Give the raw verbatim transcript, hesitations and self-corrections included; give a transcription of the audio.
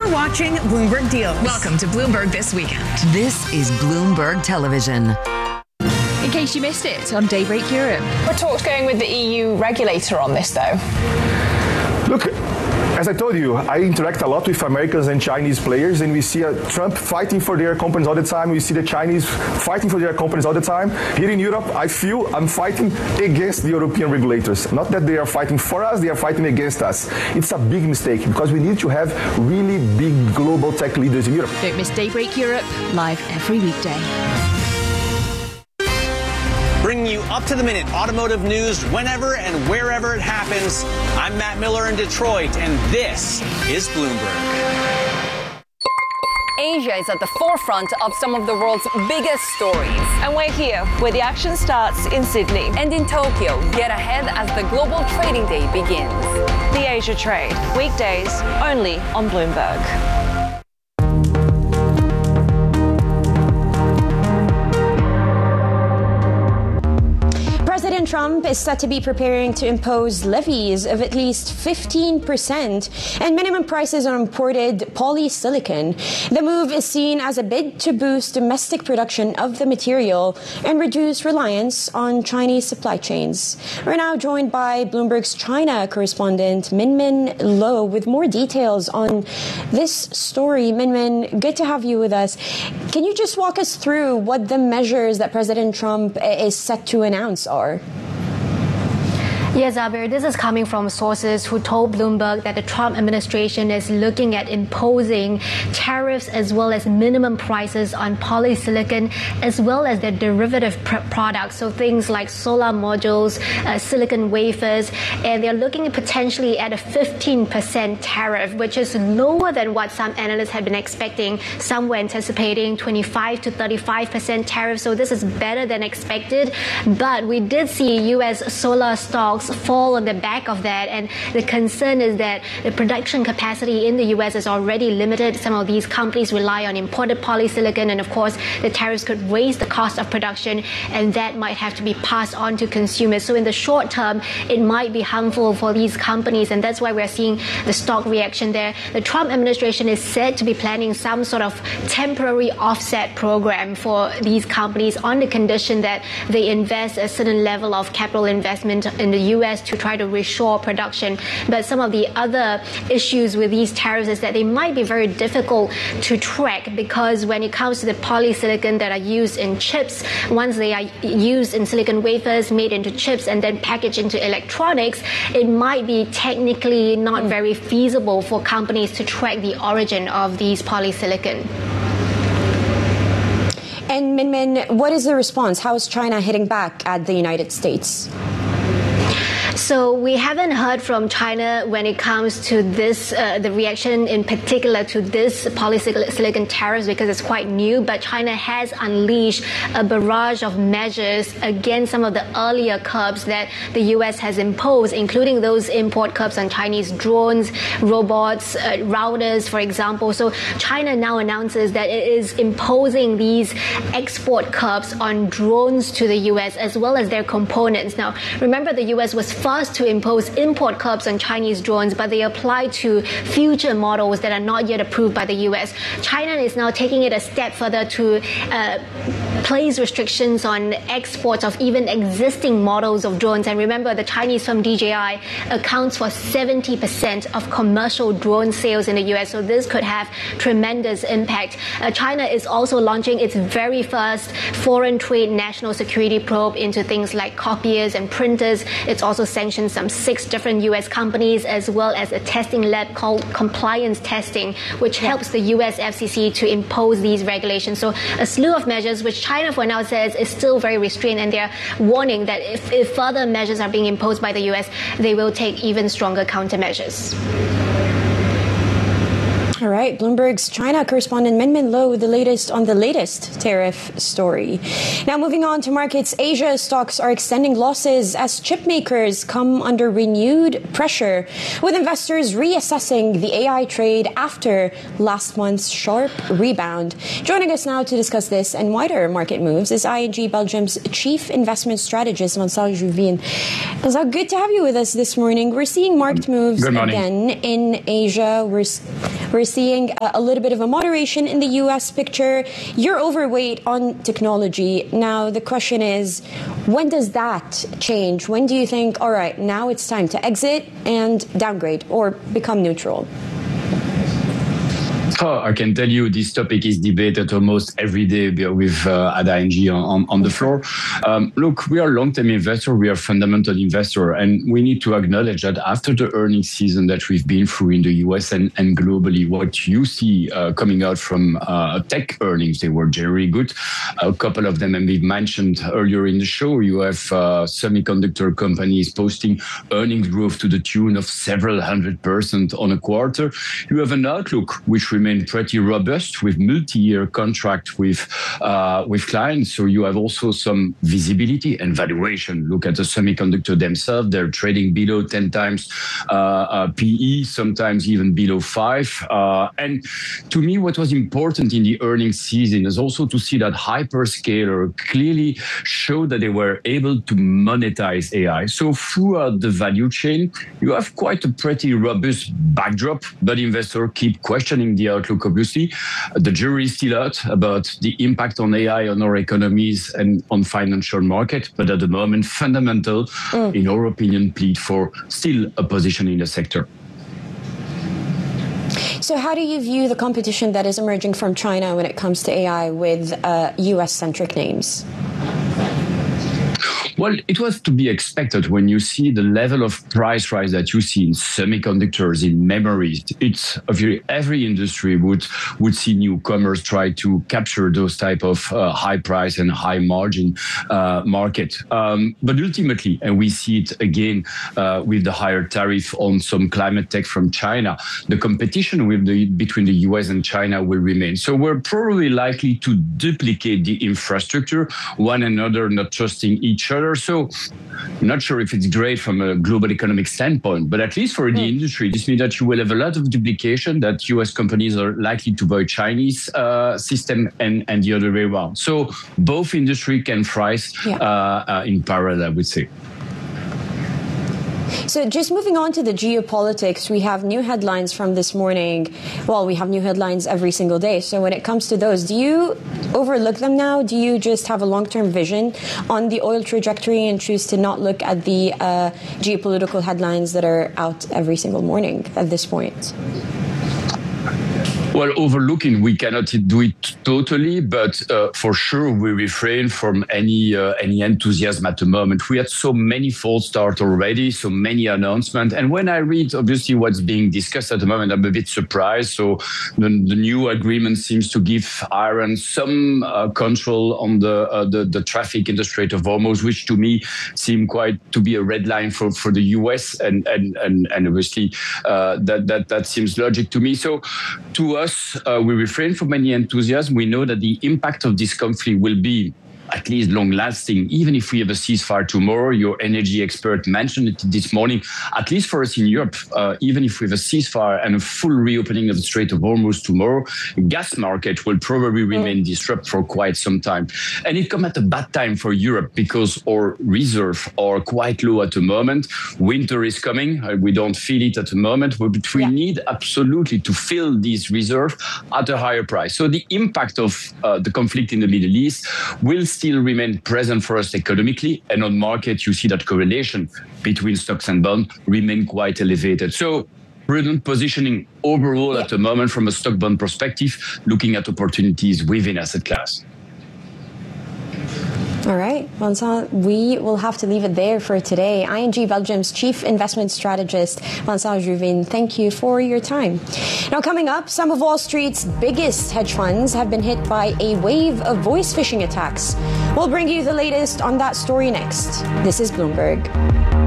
You're watching Bloomberg Deals. Welcome to Bloomberg This Weekend. This is Bloomberg Television. In case you missed it on Daybreak Europe. We're talks going with the E U regulator on this, though. Look, as I told you, I interact a lot with Americans and Chinese players, and we see uh, Trump fighting for their companies all the time. We see the Chinese fighting for their companies all the time. Here in Europe, I feel I'm fighting against the European regulators. Not that they are fighting for us, they are fighting against us. It's a big mistake because we need to have really big global tech leaders in Europe. Don't miss Daybreak Europe, live every weekday. Bringing you up-to-the-minute automotive news whenever and wherever it happens. I'm Matt Miller in Detroit, and this is Bloomberg. Asia is at the forefront of some of the world's biggest stories. And we're here, where the action starts in Sydney. And in Tokyo, get ahead as the global trading day begins. The Asia Trade, weekdays only on Bloomberg. President Trump is set to be preparing to impose levies of at least fifteen percent and minimum prices on imported polysilicon. The move is seen as a bid to boost domestic production of the material and reduce reliance on Chinese supply chains. We're now joined by Bloomberg's China correspondent Minmin Lo with more details on this story. Minmin, good to have you with us. Can you just walk us through what the measures that President Trump is set to announce are? Yes, Abir, this is coming from sources who told Bloomberg that the Trump administration is looking at imposing tariffs as well as minimum prices on polysilicon as well as their derivative pr- products. So things like solar modules, uh, silicon wafers, and they're looking potentially at a fifteen percent tariff, which is lower than what some analysts had been expecting. Some were anticipating twenty-five to thirty-five percent tariff. So this is better than expected. But we did see U S solar stocks fall on the back of that, and the concern is that the production capacity in the U S is already limited. Some of these companies rely on imported polysilicon, and of course the tariffs could raise the cost of production, and that might have to be passed on to consumers. So in the short term, it might be harmful for these companies, and that's why we're seeing the stock reaction there. The Trump administration is said to be planning some sort of temporary offset program for these companies on the condition that they invest a certain level of capital investment in the U S to try to reshore production. But some of the other issues with these tariffs is that they might be very difficult to track, because when it comes to the polysilicon that are used in chips, once they are used in silicon wafers, made into chips, and then packaged into electronics, it might be technically not very feasible for companies to track the origin of these polysilicon. And Minmin, what is the response? How is China hitting back at the United States? So we haven't heard from China when it comes to this, uh, the reaction in particular to this polysilicon tariffs, because it's quite new. But China has unleashed a barrage of measures against some of the earlier curbs that the U S has imposed, including those import curbs on Chinese drones, robots, uh, routers, for example. So China now announces that it is imposing these export curbs on drones to the U S as well as their components. Now, remember, the U S was first to impose import curbs on Chinese drones, but they apply to future models that are not yet approved by the U S. China is now taking it a step further to uh, place restrictions on exports of even existing models of drones. And remember, the Chinese firm D J I accounts for seventy percent of commercial drone sales in the U S, so this could have tremendous impact. Uh, China is also launching its very first foreign trade national security probe into things like copiers and printers. It's also sanctioned some six different U S companies, as well as a testing lab called Compliance Testing, which yeah. helps the U S F C C to impose these regulations. So a slew of measures, which China for now says is still very restrained, and they're warning that if, if further measures are being imposed by the U S, they will take even stronger countermeasures. All right, Bloomberg's China correspondent Minmin Lo with the latest on the latest tariff story. Now, moving on to markets, Asia stocks are extending losses as chip makers come under renewed pressure, with investors reassessing the A I trade after last month's sharp rebound. Joining us now to discuss this and wider market moves is I N G Belgium's Chief Investment Strategist, Vincent Juvin. Vincent, good to have you with us this morning. We're seeing marked moves again in Asia. We're, we're seeing a, a little bit of a moderation in the U S picture. You're overweight on technology. Now, the question is, when does that change? When do you think, all right, now it's time to exit and downgrade or become neutral? Oh, I can tell you this topic is debated almost every day with uh, at I N G on, on the floor. Um, look, we are long-term investor, we are fundamental investor, and we need to acknowledge that after the earnings season that we've been through in the U S and, and globally, what you see uh, coming out from uh, tech earnings, they were generally good. A couple of them, and we've mentioned earlier in the show, you have uh, semiconductor companies posting earnings growth to the tune of several hundred percent on a quarter. You have an outlook which remains pretty robust with multi-year contract with uh, with clients. So you have also some visibility and valuation. Look at the semiconductor themselves; they're trading below ten times uh, uh, P E, sometimes even below five. Uh, and to me, what was important in the earnings season is also to see that hyperscaler clearly showed that they were able to monetize A I. So throughout the value chain, you have quite a pretty robust backdrop, but investors keep questioning the outlook, obviously. The jury is still out about the impact on A I on our economies and on financial market, but at the moment, fundamental, mm. in our opinion, plead for still a position in the sector. So how do you view the competition that is emerging from China when it comes to A I with uh, U S-centric names? Well, it was to be expected when you see the level of price rise that you see in semiconductors, in memories. It's every industry would would see newcomers try to capture those type of uh, high price and high margin uh, market. Um, but ultimately, and we see it again uh, with the higher tariff on some climate tech from China, the competition with the between the U S and China will remain. So we're probably likely to duplicate the infrastructure, one another not trusting each other. So I'm not sure if it's great from a global economic standpoint, but at least for the industry, this means that you will have a lot of duplication, that U S companies are likely to buy Chinese uh, system and, and the other way around. So both industry can thrive yeah. uh, uh, in parallel, I would say. So just moving on to the geopolitics, we have new headlines from this morning. Well, we have new headlines every single day. So when it comes to those, do you overlook them now? Do you just have a long-term vision on the oil trajectory and choose to not look at the uh, geopolitical headlines that are out every single morning at this point? Well, overlooking, we cannot do it totally, but uh, for sure we refrain from any uh, any enthusiasm at the moment. We had so many false starts already, so many announcements. And when I read, obviously, what's being discussed at the moment, I'm a bit surprised. So the, the new agreement seems to give Iran some uh, control on the, uh, the the traffic in the Strait of Hormuz, which to me seem quite to be a red line for, for the U S. And and and, and obviously uh, that, that, that seems logic to me. So to us, Uh, we refrain from any enthusiasm. We know that the impact of this conflict will be at least long-lasting, even if we have a ceasefire tomorrow. Your energy expert mentioned it this morning. At least for us in Europe, uh, even if we have a ceasefire and a full reopening of the Strait of Hormuz tomorrow, gas market will probably remain disrupted for quite some time. And it comes at a bad time for Europe because our reserves are quite low at the moment. Winter is coming. Uh, we don't feel it at the moment, but we yeah. need absolutely to fill these reserves at a higher price. So the impact of uh, the conflict in the Middle East will still remain present for us economically, and on market you see that correlation between stocks and bonds remain quite elevated. So prudent positioning overall yeah. at the moment from a stock bond perspective, looking at opportunities within asset class. All right, Vincent, we will have to leave it there for today. I N G Belgium's Chief Investment Strategist, Vincent Juvin, thank you for your time. Now, coming up, some of Wall Street's biggest hedge funds have been hit by a wave of voice phishing attacks. We'll bring you the latest on that story next. This is Bloomberg.